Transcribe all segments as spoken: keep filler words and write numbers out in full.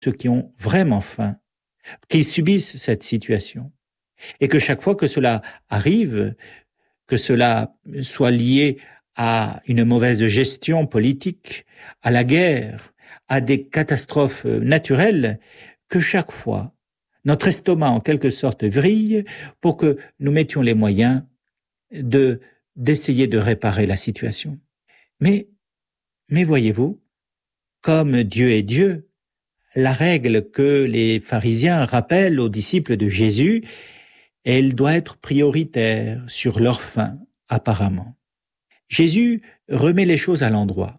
ceux qui ont vraiment faim, qui subissent cette situation. Et que chaque fois que cela arrive, que cela soit lié à une mauvaise gestion politique, à la guerre, à des catastrophes naturelles, que chaque fois, notre estomac en quelque sorte vrille pour que nous mettions les moyens de, d'essayer de réparer la situation. Mais, mais voyez-vous, comme Dieu est Dieu, la règle que les pharisiens rappellent aux disciples de Jésus, elle doit être prioritaire sur leur faim, apparemment. Jésus remet les choses à l'endroit.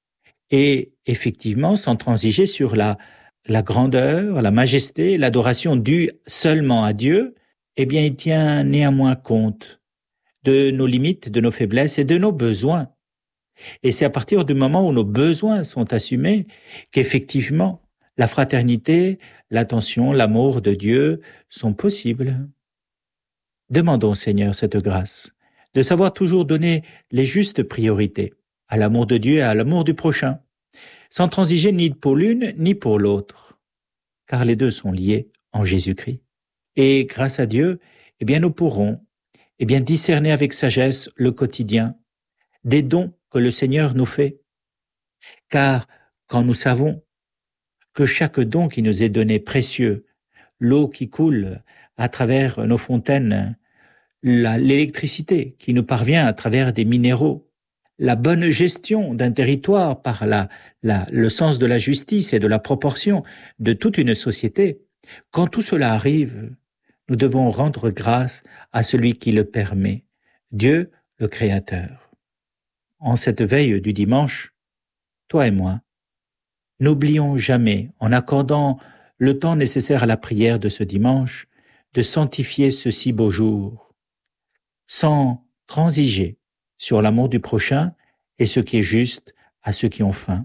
Et effectivement, sans transiger sur la, la grandeur, la majesté, l'adoration due seulement à Dieu, eh bien, il tient néanmoins compte de nos limites, de nos faiblesses et de nos besoins. Et c'est à partir du moment où nos besoins sont assumés qu'effectivement, la fraternité, l'attention, l'amour de Dieu sont possibles. Demandons au Seigneur cette grâce, de savoir toujours donner les justes priorités à l'amour de Dieu et à l'amour du prochain, sans transiger ni pour l'une ni pour l'autre, car les deux sont liés en Jésus-Christ. Et grâce à Dieu, eh bien, nous pourrons eh bien, discerner avec sagesse le quotidien des dons que le Seigneur nous fait. Car quand nous savons que chaque don qui nous est donné précieux, l'eau qui coule à travers nos fontaines, la, l'électricité qui nous parvient à travers des minéraux, la bonne gestion d'un territoire par la, la, le sens de la justice et de la proportion de toute une société, quand tout cela arrive, nous devons rendre grâce à celui qui le permet, Dieu le Créateur. En cette veille du dimanche, toi et moi, n'oublions jamais, en accordant le temps nécessaire à la prière de ce dimanche, de sanctifier ce si beau jour, sans transiger sur l'amour du prochain et ce qui est juste à ceux qui ont faim.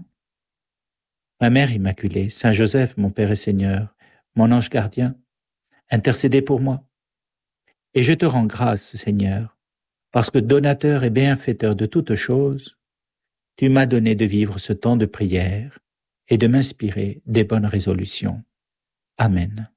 Ma Mère Immaculée, Saint Joseph, mon Père et Seigneur, mon ange gardien, intercédez pour moi. Et je te rends grâce, Seigneur, parce que donateur et bienfaiteur de toutes choses, tu m'as donné de vivre ce temps de prière et de m'inspirer des bonnes résolutions. Amen.